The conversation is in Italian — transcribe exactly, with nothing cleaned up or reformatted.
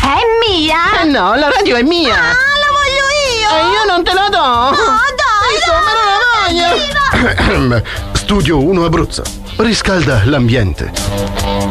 È mia? Eh no, la radio è mia! Ah, la voglio io! E io non te la do! No, dai! Insomma, non la voglio! Studio uno Abruzzo. Riscalda l'ambiente.